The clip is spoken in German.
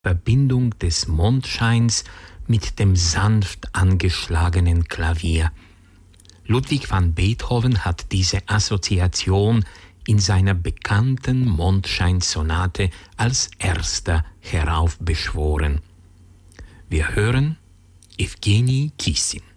Verbindung des Mondscheins mit dem sanft angeschlagenen Klavier. Ludwig van Beethoven hat diese Assoziation in seiner bekannten Mondscheinsonate als erster heraufbeschworen. Wir hören Evgeny Kissin.